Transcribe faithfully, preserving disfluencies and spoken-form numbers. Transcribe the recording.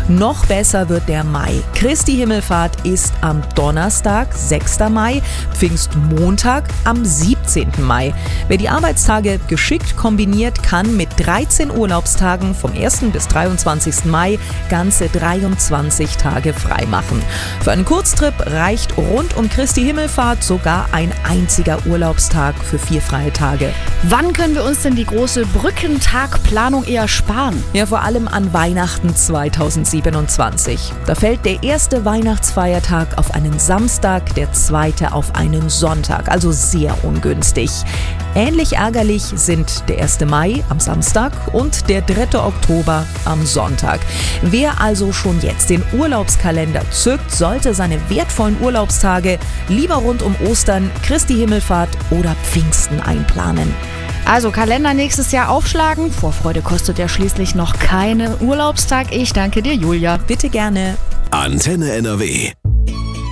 Noch besser wird der Mai. Christi Himmelfahrt ist am Donnerstag, sechster Mai, Pfingstmontag am siebzehnten Mai. Wer die Arbeitstage geschickt kombiniert, kann mit dreizehn Urlaubstagen vom ersten bis dreiundzwanzigsten Mai ganze dreiundzwanzig Tage frei machen. Für einen Kurztrip reicht rund um Christi Himmelfahrt sogar ein einziger Urlaubstag für vier freie Tage. Wann können wir uns denn die große Brückentagplanung eher sparen? Ja, vor allem an Weihnachten zweitausendsiebenundzwanzig. Da fällt der erste Weihnachtsfeiertag auf einen Samstag, der zweite auf einen Sonntag, also sehr ungünstig. Ähnlich ärgerlich sind der erste Mai am Samstag und der dritte Oktober am Sonntag. Wer also schon jetzt den Urlaubskalender zückt, sollte seine wertvollen Urlaubstage lieber rund um Ostern, Christi Himmelfahrt oder Pfingsten einplanen. Also Kalender nächstes Jahr aufschlagen. Vorfreude kostet ja schließlich noch keinen Urlaubstag. Ich danke dir, Julia. Bitte gerne. Antenne N R W